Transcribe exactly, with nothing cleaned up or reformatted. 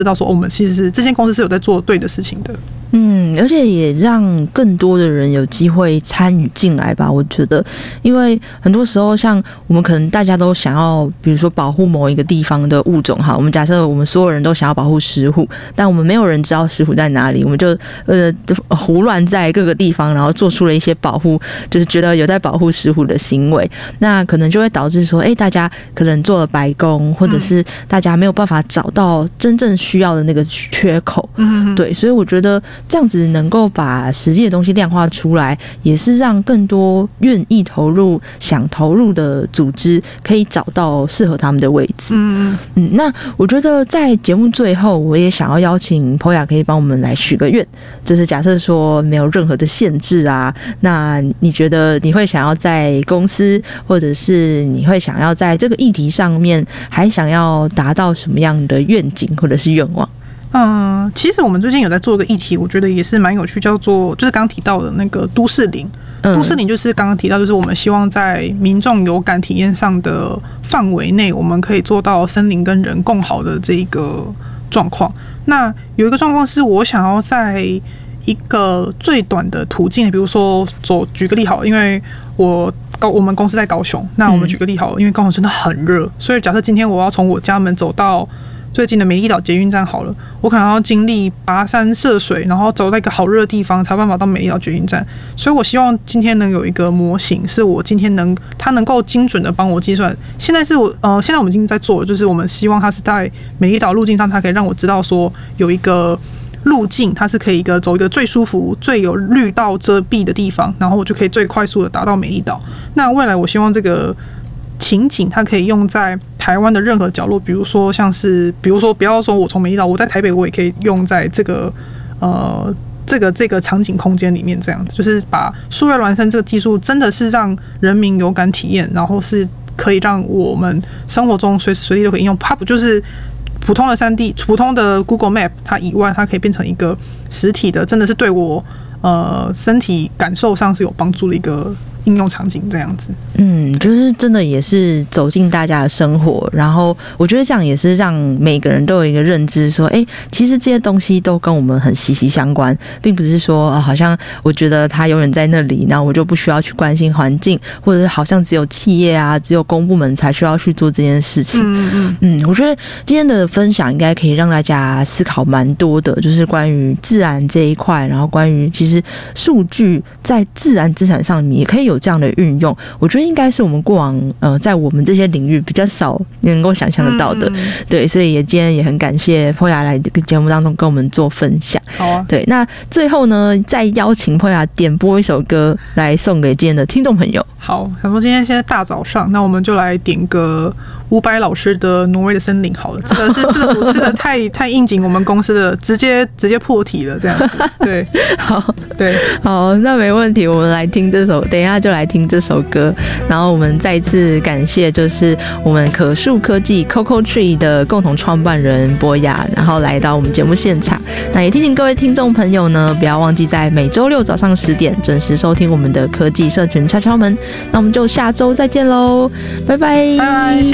知道说、哦、我们其实是这间公司是有在做对的事情的。 嗯，而且也让更多的人有机会参与进来吧。我觉得，因为很多时候，像我们可能大家都想要，比如说保护某一个地方的物种哈。我们假设我们所有人都想要保护石虎，但我们没有人知道石虎在哪里，我们就呃胡乱在各个地方，然后做出了一些保护，就是觉得有在保护石虎的行为，那可能就会导致说，哎，大家可能做了白工，或者是大家没有办法找到真正需要的那个缺口。嗯，对，所以我觉得。这样子能够把实际的东西量化出来，也是让更多愿意投入、想投入的组织可以找到适合他们的位置。嗯嗯，那我觉得在节目最后，我也想要邀请 Poya 可以帮我们来许个愿，就是假设说没有任何的限制啊，那你觉得你会想要在公司，或者是你会想要在这个议题上面，还想要达到什么样的愿景或者是愿望？ 嗯，其实我们最近有在做一个议题，我觉得也是蛮有趣，叫做就是刚刚提到的那个都市林。都市林就是刚刚提到，就是我们希望在民众有感体验上的范围内，我们可以做到森林跟人共好的这一个状况。那有一个状况是我想要在一个最短的途径，比如说走，举个例好，因为我高我们公司在高雄，那我们举个例好，因为高雄真的很热，所以假设今天我要从我家门走到最近的美丽岛捷运站好了，我可能要经历跋山涉水，然后走到一个好热的地方，才有办法到美丽岛捷运站。所以我希望今天能有一个模型，是我今天能它能够精准的帮我计算。现在是我呃，现在我们已经在做，就是我们希望它是在美丽岛路径上，它可以让我知道说有一个路径，它是可以一个走一个最舒服、最有绿道遮蔽的地方，然后我就可以最快速的达到美丽岛。那未来我希望这个情景它可以用在台湾的任何角落，比如说像是，比如说不要说我从美丽岛，我在台北我也可以用在这个呃这个这个场景空间里面，这样子就是把数位孪生这个技术真的是让人民有感体验，然后是可以让我们生活中随时随地都可以应用。它不就是普通的 三 D 普通的 Google Map 它以外，它可以变成一个实体的，真的是对我呃身体感受上是有帮助的一个应用场景这样子。 嗯，就是真的也是走进大家的生活，然后我觉得这样也是让每个人都有一个认知说，哎，其实这些东西都跟我们很息息相关，并不是说、哦、好像我觉得它永远在那里，然后我就不需要去关心环境，或者是好像只有企业啊只有公部门才需要去做这件事情。嗯嗯嗯，我觉得今天的分享应该可以让大家思考蛮多的，就是关于自然这一块，然后关于其实数据在自然资产上面也可以有这样的运用，我觉得应该是我们过往呃在我们这些领域比较少能够想象得到的。嗯、对，所以也今天也很感谢 Poya 来这个节目当中跟我们做分享。 好啊。 对，那最后呢，再邀请 Poya 点播一首歌来送给今天的听众朋友。 好，想说今天现在大早上，那我们就来点个伍佰老师的《挪威的森林》好了。这个是这个组这个太太应景我们公司的，直接直接破题了这样子。对， 好， 对， 好，那没问题，我们来听这首，等一下就来听这首歌。然后我们再次感谢，就是我们可树科技 Coco Tree 的共同创办人波雅，然后来到我们节目现场。那也提醒各位听众朋友呢，不要忘记在每周六早上十点准时收听我们的科技社群敲敲门。那我们就下周再见喽，拜拜。 拜拜。